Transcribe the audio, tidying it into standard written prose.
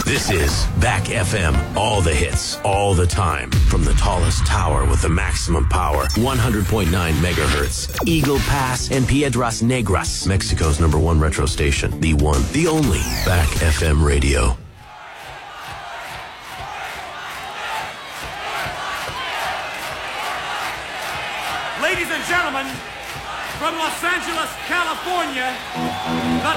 This is Back FM. All the hits, all the time. From the tallest tower with the maximum power. 100.9 megahertz. Eagle Pass and Piedras Negras. Mexico's #1 retro station. The one, the only. Back FM radio. Ladies and gentlemen, from Los Angeles, California, the